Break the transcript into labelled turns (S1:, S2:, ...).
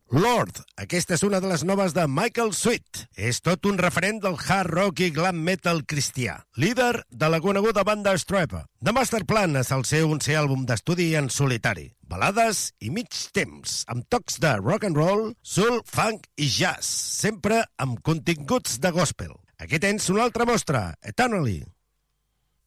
S1: Lord, aquesta és una de les noves de Michael Sweet. És tot un referent del hard rock i glam metal cristià, líder de la coneguda banda Stryper. The Master Plan és el seu 11è àlbum d'estudi en solitari. Balades i mig temps, amb tocs de rock and roll, soul, funk i jazz, sempre amb continguts de gospel. Aquí tens una altra mostra, Eternally.